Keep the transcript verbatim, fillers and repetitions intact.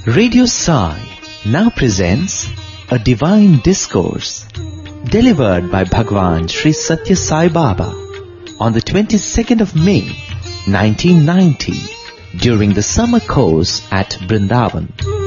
Radio Sai now presents a divine discourse delivered by Bhagwan Sri Satya Sai Baba on the twenty-second of May nineteen ninety during the summer course at Brindavan.